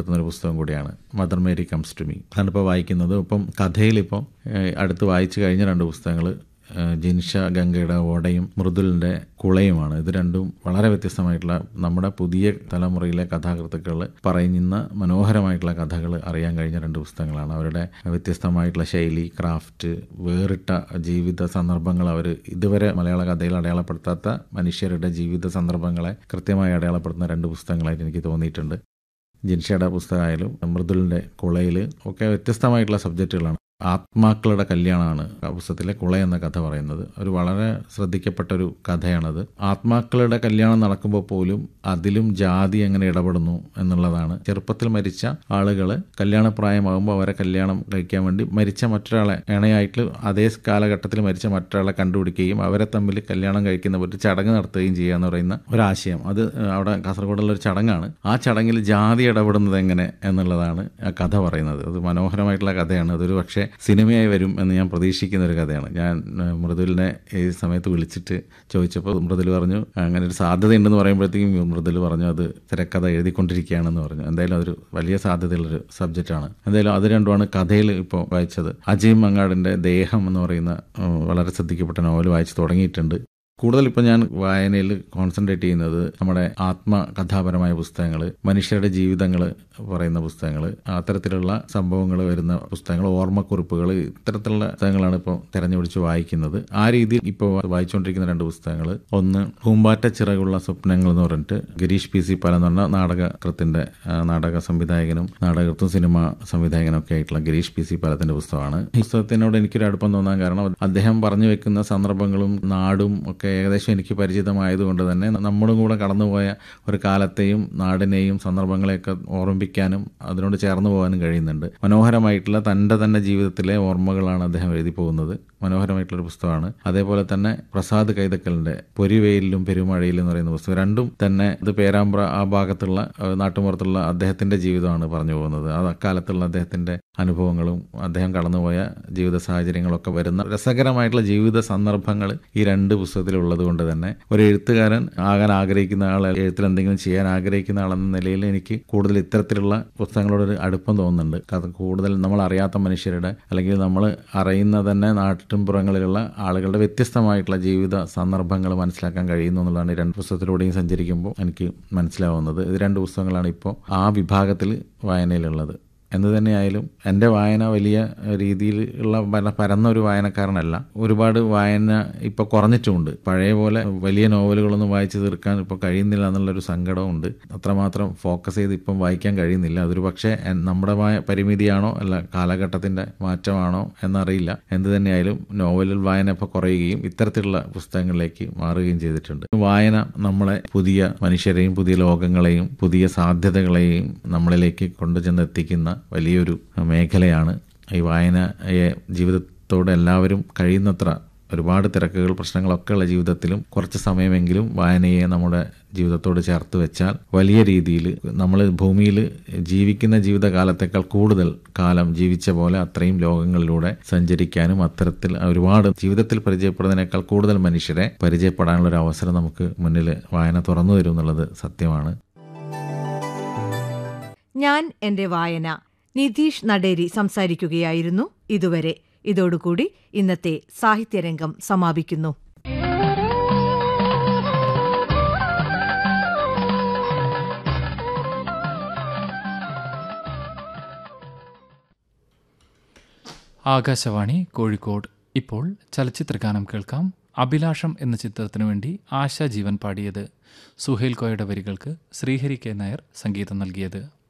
പരിചയപ്പെടുത്തുന്ന ഒരു പുസ്തകം കൂടിയാണ് mother Mary comes to me. അതാണിപ്പോൾ വായിക്കുന്നത്. ഇപ്പം കഥയിലിപ്പം അടുത്ത് വായിച്ചു കഴിഞ്ഞ 2 പുസ്തകങ്ങൾ ജിൻഷ ഗംഗയുടെ ഓടയും മൃദുലിൻ്റെ കുളയുമാണ്. ഇത് രണ്ടും വളരെ വ്യത്യസ്തമായിട്ടുള്ള നമ്മുടെ പുതിയ തലമുറയിലെ കഥാകൃത്തുക്കൾ പറയുന്ന മനോഹരമായിട്ടുള്ള കഥകൾ അറിയാൻ കഴിഞ്ഞ 2 പുസ്തകങ്ങളാണ്. അവരുടെ വ്യത്യസ്തമായിട്ടുള്ള ശൈലി, ക്രാഫ്റ്റ്, വേറിട്ട ജീവിത സന്ദർഭങ്ങൾ, അവർ ഇതുവരെ മലയാള കഥയിൽ അടയാളപ്പെടുത്താത്ത മനുഷ്യരുടെ ജീവിത സന്ദർഭങ്ങളെ കൃത്യമായി അടയാളപ്പെടുത്തുന്ന 2 പുസ്തകങ്ങളായിട്ട് എനിക്ക് തോന്നിയിട്ടുണ്ട്. ജിൻഷയുടെ പുസ്തകമായാലും മൃദുലിൻ്റെ കുളയിൽ ഒക്കെ വ്യത്യസ്തമായിട്ടുള്ള സബ്ജക്റ്റുകളാണ്. ആത്മാക്കളുടെ കല്യാണമാണ് ആ പുസ്തകത്തിലെ കുള എന്ന കഥ പറയുന്നത്. ഒരു വളരെ ശ്രദ്ധിക്കപ്പെട്ടൊരു കഥയാണത്. ആത്മാക്കളുടെ കല്യാണം നടക്കുമ്പോൾ പോലും അതിലും ജാതി എങ്ങനെ ഇടപെടുന്നു എന്നുള്ളതാണ്. ചെറുപ്പത്തിൽ മരിച്ച ആളുകൾ കല്യാണപ്രായമാകുമ്പോൾ അവരെ കല്യാണം കഴിക്കാൻ വേണ്ടി മരിച്ച മറ്റൊരാളെ ഇണയായിട്ട് അതേ കാലഘട്ടത്തിൽ മരിച്ച മറ്റൊരാളെ കണ്ടുപിടിക്കുകയും അവരെ തമ്മിൽ കല്യാണം കഴിക്കുന്ന ഒരു ചടങ്ങ് നടത്തുകയും ചെയ്യുക എന്ന് പറയുന്ന ഒരാശയം. അത് അവിടെ കാസർഗോഡുള്ള ഒരു ചടങ്ങാണ്. ആ ചടങ്ങിൽ ജാതി ഇടപെടുന്നത് എങ്ങനെ എന്നുള്ളതാണ് ആ കഥ പറയുന്നത്. അത് മനോഹരമായിട്ടുള്ള കഥയാണ്. അതൊരു പക്ഷേ സിനിമയായി വരും എന്ന് ഞാൻ പ്രതീക്ഷിക്കുന്ന ഒരു കഥയാണ്. ഞാൻ മൃദുലിനെ ഈ സമയത്ത് വിളിച്ചിട്ട് ചോദിച്ചപ്പോൾ മൃദുൽ പറഞ്ഞു അങ്ങനെ ഒരു സാധ്യതയുണ്ടെന്ന് പറയുമ്പോഴത്തേക്കും മൃദുൽ പറഞ്ഞു അത് തിരക്കഥ എഴുതിക്കൊണ്ടിരിക്കുകയാണെന്ന് പറഞ്ഞു. എന്തായാലും അതൊരു വലിയ സാധ്യതയുള്ളൊരു സബ്ജക്റ്റാണ്. എന്തായാലും അത് രണ്ടുമാണ് കഥയിൽ ഇപ്പോൾ വായിച്ചത്. അജയ് മങ്ങാടിൻ്റെ ദേഹം എന്ന് പറയുന്ന വളരെ ശ്രദ്ധിക്കപ്പെട്ട നോവൽ വായിച്ച് തുടങ്ങിയിട്ടുണ്ട്. കൂടുതൽ ഇപ്പോൾ ഞാൻ വായനയിൽ കോൺസെൻട്രേറ്റ് ചെയ്യുന്നത് നമ്മുടെ ആത്മകഥാപരമായ പുസ്തകങ്ങൾ, മനുഷ്യരുടെ ജീവിതങ്ങൾ പറയുന്ന പുസ്തകങ്ങൾ, അത്തരത്തിലുള്ള സംഭവങ്ങൾ വരുന്ന പുസ്തകങ്ങൾ, ഓർമ്മക്കുറിപ്പുകൾ, ഇത്തരത്തിലുള്ള പുസ്തകങ്ങളാണ് ഇപ്പോൾ തിരഞ്ഞുപിടിച്ച് വായിക്കുന്നത്. ആ രീതിയിൽ ഇപ്പോൾ വായിച്ചുകൊണ്ടിരിക്കുന്ന 2 പുസ്തകങ്ങൾ, ഒന്ന് പൂമ്പാറ്റ ചിറകുള്ള സ്വപ്നങ്ങൾ എന്ന് പറഞ്ഞിട്ട് ഗിരീഷ് PC പാല എന്ന് പറഞ്ഞ നാടകകൃത്തിൻ്റെ നാടക സംവിധായകനും നാടകൃത്തും സിനിമ സംവിധായകനും ഒക്കെ ആയിട്ടുള്ള ഗിരീഷ് PC പാലത്തിൻ്റെ പുസ്തകമാണ്. ഈ പുസ്തകത്തിനോട് എനിക്കൊരു അടുപ്പം തോന്നാൻ കാരണം അദ്ദേഹം പറഞ്ഞു വെക്കുന്ന സന്ദർഭങ്ങളും നാടും ഒക്കെ ഏകദേശം എനിക്ക് പരിചിതമായതുകൊണ്ട് തന്നെ നമ്മളും കൂടെ കടന്നുപോയ ഒരു കാലത്തെയും നാടിനെയും സന്ദർഭങ്ങളെയൊക്കെ ഓർമ്മിപ്പിക്കാനും അതിനോട് ചേർന്ന് പോകാനും കഴിയുന്നുണ്ട്. മനോഹരമായിട്ടുള്ള തൻ്റെ തന്നെ ജീവിതത്തിലെ ഓർമ്മകളാണ് അദ്ദേഹം എഴുതി പോകുന്നത്. മനോഹരമായിട്ടുള്ളൊരു പുസ്തകമാണ്. അതേപോലെ തന്നെ പ്രസാദ് കൈതക്കലിൻ്റെ പൊരിവെയിലും പെരുമഴയിലും എന്ന് പറയുന്ന പുസ്തകം, രണ്ടും തന്നെ ഇത് പേരാമ്പ്ര ആ ഭാഗത്തുള്ള നാട്ടുമ്പുറത്തുള്ള അദ്ദേഹത്തിൻ്റെ ജീവിതമാണ് പറഞ്ഞു പോകുന്നത്. അത് അക്കാലത്തുള്ള അദ്ദേഹത്തിൻ്റെ അനുഭവങ്ങളും അദ്ദേഹം കടന്നുപോയ ജീവിത സാഹചര്യങ്ങളൊക്കെ വരുന്ന രസകരമായിട്ടുള്ള ജീവിത സന്ദർഭങ്ങൾ ഈ 2 പുസ്തകത്തിലുള്ളത് കൊണ്ട് തന്നെ ഒരു എഴുത്തുകാരൻ ആകാൻ ആഗ്രഹിക്കുന്ന ആൾ, എഴുത്തിൽ എന്തെങ്കിലും ചെയ്യാൻ ആഗ്രഹിക്കുന്ന ആളെന്ന നിലയിൽ എനിക്ക് കൂടുതൽ ഇത്തരത്തിലുള്ള പുസ്തകങ്ങളോടൊരു അടുപ്പം തോന്നുന്നുണ്ട്. അത് കൂടുതൽ നമ്മൾ അറിയാത്ത മനുഷ്യരുടെ അല്ലെങ്കിൽ നമ്മൾ അറിയുന്ന തന്നെ നാട്ടിൻപുറങ്ങളിലുള്ള ആളുകളുടെ വ്യത്യസ്തമായിട്ടുള്ള ജീവിത സന്ദർഭങ്ങൾ മനസ്സിലാക്കാൻ കഴിയുന്നു എന്നുള്ളതാണ് ഈ 2 പുസ്തകത്തിലൂടെയും സഞ്ചരിക്കുമ്പോൾ എനിക്ക് മനസ്സിലാവുന്നത്. ഇത് 2 പുസ്തകങ്ങളാണ് ഇപ്പോൾ ആ വിഭാഗത്തിൽ വായനയിലുള്ളത്. എന്ത് തന്നെയായാലും എൻ്റെ വായന വലിയ രീതിയിലുള്ള പരന്ന ഒരു വായനക്കാരനല്ല. ഒരുപാട് വായന ഇപ്പോൾ കുറഞ്ഞിട്ടുമുണ്ട്. പഴയ പോലെ വലിയ നോവലുകളൊന്നും വായിച്ചു തീർക്കാൻ ഇപ്പോൾ കഴിയുന്നില്ല എന്നുള്ളൊരു സങ്കടമുണ്ട്. അത്രമാത്രം ഫോക്കസ് ചെയ്ത് ഇപ്പം വായിക്കാൻ കഴിയുന്നില്ല. അതൊരു പക്ഷേ നമ്മുടെ പരിമിതിയാണോ അല്ല കാലഘട്ടത്തിൻ്റെ മാറ്റമാണോ എന്നറിയില്ല. എന്ത് തന്നെയായാലും നോവലിൽ വായന ഇപ്പോൾ കുറയുകയും ഇത്തരത്തിലുള്ള പുസ്തകങ്ങളിലേക്ക് മാറുകയും ചെയ്തിട്ടുണ്ട്. വായന നമ്മളെ പുതിയ മനുഷ്യരെയും പുതിയ ലോകങ്ങളെയും പുതിയ സാധ്യതകളെയും നമ്മളിലേക്ക് കൊണ്ടുചെന്ന് എത്തിക്കുന്ന വലിയൊരു മേഖലയാണ്. ഈ വായനയെ ജീവിതത്തോടെ എല്ലാവരും കഴിയുന്നത്ര ഒരുപാട് തിരക്കുകൾ പ്രശ്നങ്ങളൊക്കെ ഉള്ള ജീവിതത്തിലും കുറച്ച് സമയമെങ്കിലും വായനയെ നമ്മുടെ ജീവിതത്തോട് ചേർത്ത് വെച്ചാൽ വലിയ രീതിയിൽ നമ്മൾ ഭൂമിയിൽ ജീവിക്കുന്ന ജീവിതകാലത്തേക്കാൾ കൂടുതൽ കാലം ജീവിച്ച പോലെ അത്രയും ലോകങ്ങളിലൂടെ സഞ്ചരിക്കാനും അത്തരത്തിൽ ഒരുപാട് ജീവിതത്തിൽ പരിചയപ്പെടുന്നതിനേക്കാൾ കൂടുതൽ മനുഷ്യരെ പരിചയപ്പെടാനുള്ള ഒരു അവസരം നമുക്ക് മുന്നിൽ വായന തുറന്നു തരും എന്നുള്ളത് സത്യമാണ്. ഞാൻ എൻ്റെ വായന. നിധീഷ് നടേരി സംസാരിക്കുകയായിരുന്നു ഇതുവരെ. ഇതോടുകൂടി ഇന്നത്തെ സാഹിത്യരംഗം സമാപിക്കുന്നു. ആകാശവാണി കോഴിക്കോട്. ഇപ്പോൾ ചലച്ചിത്രഗാനം കേൾക്കാം. അഭിലാഷം എന്ന ചിത്രത്തിനു വേണ്ടി ആശാ ജീവൻ പാടിയത്. സുഹേൽ കോയുടെ വരികൾക്ക് ശ്രീഹരി കെ നായർ സംഗീതം നൽകിയത്.